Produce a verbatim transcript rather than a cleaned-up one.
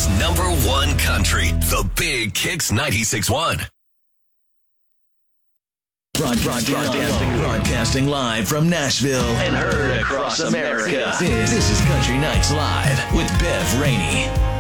Nashville's number one country, the Big Kicks ninety-six point one. Broadcasting, broadcasting, broadcasting live from Nashville and heard across America. This, this is Country Nights Live with Bev Rainey.